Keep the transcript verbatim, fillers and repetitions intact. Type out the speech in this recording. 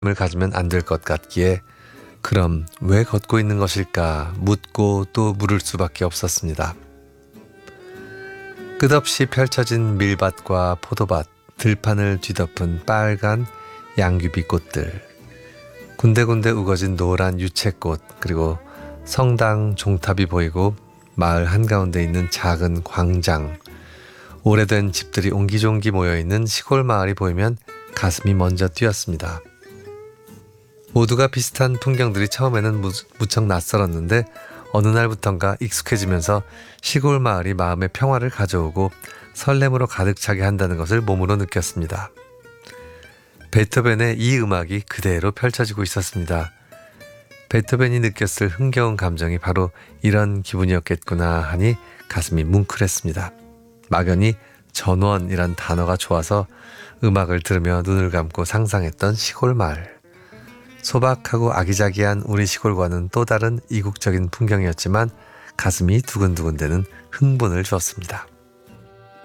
을 가지면 안 될 것 같기에 그럼 왜 걷고 있는 것일까 묻고 또 물을 수밖에 없었습니다. 끝없이 펼쳐진 밀밭과 포도밭, 들판을 뒤덮은 빨간 양귀비 꽃들, 군데군데 우거진 노란 유채꽃, 그리고 성당 종탑이 보이고 마을 한가운데 있는 작은 광장, 오래된 집들이 옹기종기 모여있는 시골 마을이 보이면 가슴이 먼저 뛰었습니다. 모두가 비슷한 풍경들이 처음에는 무, 무척 낯설었는데 어느 날부턴가 익숙해지면서 시골 마을이 마음의 평화를 가져오고 설렘으로 가득 차게 한다는 것을 몸으로 느꼈습니다. 베토벤의 이 음악이 그대로 펼쳐지고 있었습니다. 베토벤이 느꼈을 흥겨운 감정이 바로 이런 기분이었겠구나 하니 가슴이 뭉클했습니다. 막연히 전원이란 단어가 좋아서 음악을 들으며 눈을 감고 상상했던 시골 마을. 소박하고 아기자기한 우리 시골과는 또 다른 이국적인 풍경이었지만 가슴이 두근두근대는 흥분을 주었습니다.